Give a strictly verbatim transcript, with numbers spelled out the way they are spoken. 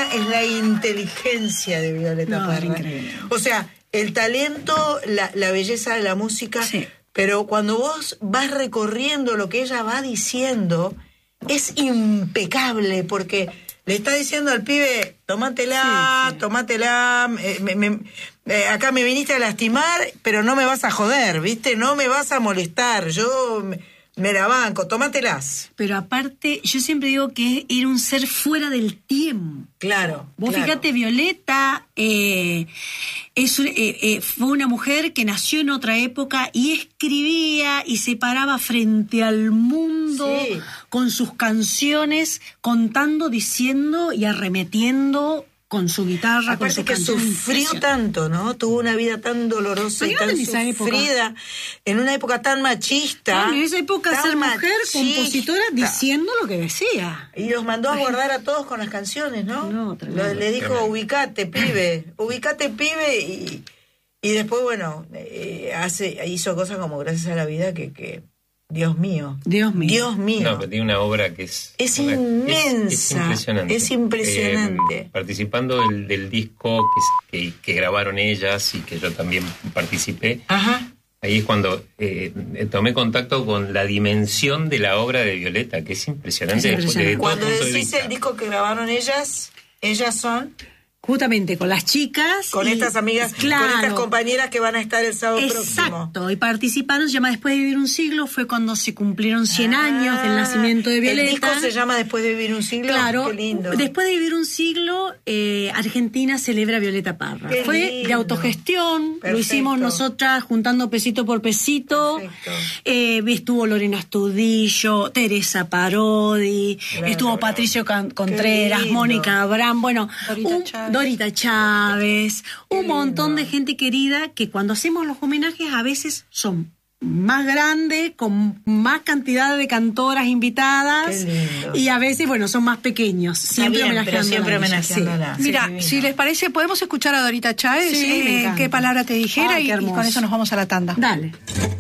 mía es la inteligencia de Violeta No, Parra. increíble. O sea, el talento, la, la belleza de la música, sí. Pero cuando vos vas recorriendo lo que ella va diciendo, es impecable, porque le está diciendo al pibe, tómatela, sí, sí. tómatela, eh, me, me, eh, acá me viniste a lastimar, pero no me vas a joder, ¿viste? No me vas a molestar, yo me, me la banco, tómatelas. Pero aparte, yo siempre digo que era un ser fuera del tiempo. Claro. Vos claro. fíjate, Violeta eh, es, eh, eh, fue una mujer que nació en otra época y escribía y se paraba frente al mundo sí. con sus canciones, contando, diciendo y arremetiendo con su guitarra, aparte con su que sufrió tanto, ¿no? Tuvo una vida tan dolorosa y tan sufrida, época. En una época tan machista. Bueno, en esa época ser mujer, machista. compositora, diciendo lo que decía. Y los mandó a guardar a todos con las canciones, ¿no? No, lo, le dijo, tremendo. ubicate, pibe, ubicate, pibe, y, y después, bueno, eh, hace, hizo cosas como Gracias a la Vida que... que Dios mío. Dios mío. Dios mío. No, pero tiene una obra que es... Es una, inmensa. Es, es impresionante. Es impresionante. Eh, participando del, del disco que, que, que grabaron ellas y que yo también participé. Ajá. Ahí es cuando eh, tomé contacto con la dimensión de la obra de Violeta, que es impresionante. Es impresionante. Cuando decís de el disco que grabaron ellas, ellas son... Justamente con las chicas. Con y, estas amigas, claro, con estas compañeras que van a estar el sábado exacto, próximo. Exacto, y participaron, se llama Después de Vivir un Siglo, fue cuando se cumplieron cien ah, años del nacimiento de Violeta. El disco se llama Después de Vivir un Siglo, claro, qué lindo. Después de Vivir un Siglo, eh, Argentina celebra a Violeta Parra. Qué fue lindo. De autogestión, perfecto. Lo hicimos nosotras juntando pesito por pesito. Eh, estuvo Lorena Astudillo, Teresa Parodi, claro, estuvo claro. Patricio Can- Contreras, Mónica Abraham, bueno, Dorita un, Chávez. Dorita Chávez, Qué un montón lindo. de gente querida que cuando hacemos los homenajes a veces son más grandes, con más cantidad de cantoras invitadas y a veces, bueno, son más pequeños. Siempre homenajeándola. Siempre homenajeándola. Sí. Mira, sí, si les parece, podemos escuchar a Dorita Chávez, sí, eh, qué palabra te dijera, Ay, y, y con eso nos vamos a la tanda. Dale.